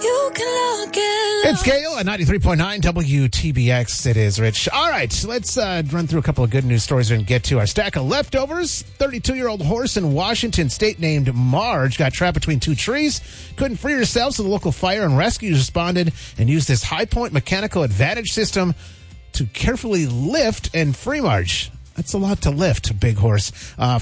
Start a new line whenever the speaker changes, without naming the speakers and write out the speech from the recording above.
You can look it.
It's Gale at 93.9 WTBX. It is, Rich. All right, let's run through a couple of good news stories and get to our stack of leftovers. 32-year-old horse in Washington State named Marge got trapped between two trees, couldn't free herself, so the local fire and rescue responded and used this high-point mechanical advantage system to carefully lift and free Marge. That's a lot to lift, big horse.